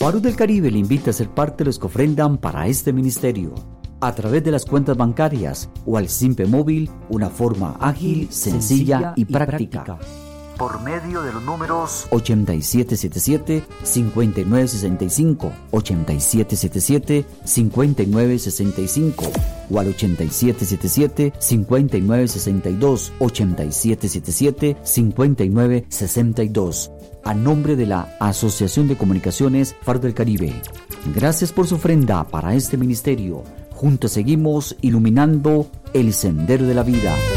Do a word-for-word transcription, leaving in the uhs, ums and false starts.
Faro del Caribe le invita a ser parte de los que ofrendan para este ministerio a través de las cuentas bancarias o al Simpe Móvil, una forma ágil, sencilla y práctica. Por medio de los números ochenta y siete setenta y siete, cincuenta y nueve sesenta y cinco, ochenta y siete setenta y siete, cincuenta y nueve sesenta y cinco o al ochenta y siete setenta y siete, cincuenta y nueve sesenta y dos, ochenta y siete setenta y siete, cincuenta y nueve sesenta y dos. A nombre de la Asociación de Comunicaciones Faro del Caribe. Gracias por su ofrenda para este ministerio. Juntos seguimos iluminando el sendero de la vida.